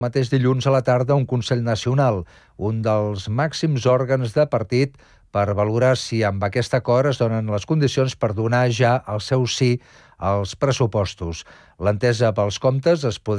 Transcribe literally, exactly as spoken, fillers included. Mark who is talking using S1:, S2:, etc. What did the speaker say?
S1: Mateix dilluns a la tarda un Consell Nacional, un dels màxims òrgans de partit, per valorar si amb aquest acord es donen les condicions per donar ja el seu sí als pressupostos. L'entesa pels comptes es podrà